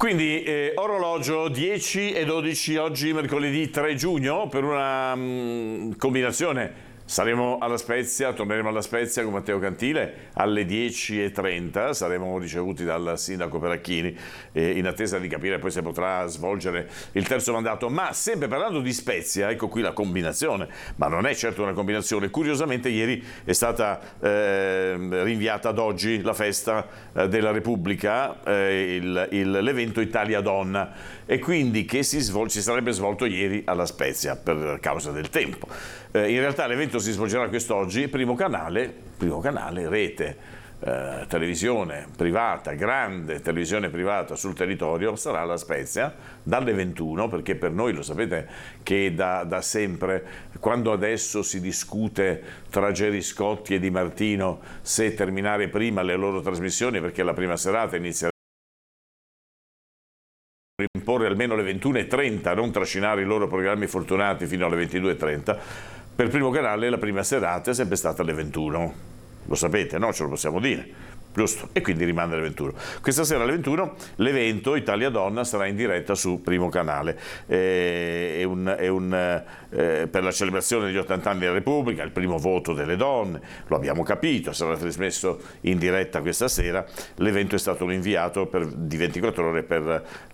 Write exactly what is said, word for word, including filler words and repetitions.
Quindi eh, orologio dieci e dodici oggi mercoledì tre giugno per una mh, combinazione. Saremo alla Spezia, torneremo alla Spezia con Matteo Cantile alle dieci e trenta, saremo ricevuti dal sindaco Peracchini eh, in attesa di capire poi se potrà svolgere il terzo mandato. Ma sempre parlando di Spezia, ecco qui la combinazione, ma non è certo una combinazione. Curiosamente ieri è stata eh, rinviata ad oggi la festa eh, della Repubblica, eh, il, il, l'evento Italia Donna, e quindi che si, svol- si sarebbe svolto ieri alla Spezia per causa del tempo. Eh, in realtà l'evento si svolgerà quest'oggi, primo canale, primo canale, rete, eh, televisione privata, grande televisione privata sul territorio, sarà alla Spezia dalle ventuno, perché per noi lo sapete che da, da sempre, quando adesso si discute tra Geriscotti e Di Martino se terminare prima le loro trasmissioni, perché la prima serata inizia imporre almeno le ventuno e trenta, non trascinare i loro programmi fortunati fino alle ventidue e trenta. Per primo canale la prima serata è sempre stata alle ventuno, lo sapete, no? Ce lo possiamo dire, giusto? E quindi rimane alle ventuno. Questa sera alle ventuno l'evento Italia Donna sarà in diretta su primo canale, eh, è un, è un, eh, per la celebrazione degli ottanta anni della Repubblica, il primo voto delle donne, lo abbiamo capito, sarà trasmesso in diretta questa sera. L'evento è stato rinviato per, di ventiquattro ore per